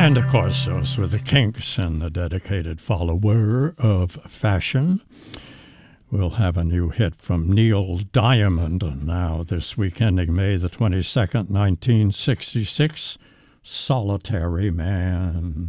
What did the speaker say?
And of course, those were the Kinks and the dedicated follower of fashion. We'll have a new hit from Neil Diamond now this week, ending May the 22nd, 1966, Solitary Man.